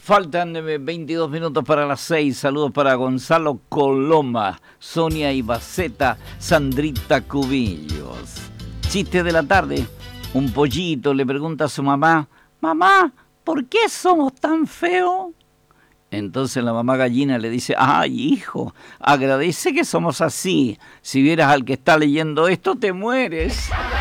Faltan 22 minutos para las 6. Saludos para Gonzalo Coloma, Sonia Ibaceta, Sandrita Cubillos. Chiste de la tarde. Un pollito le pregunta a su mamá: mamá, ¿por qué somos tan feos? Entonces la mamá gallina le dice: ay, hijo, agradece que somos así. Si vieras al que está leyendo esto, te mueres.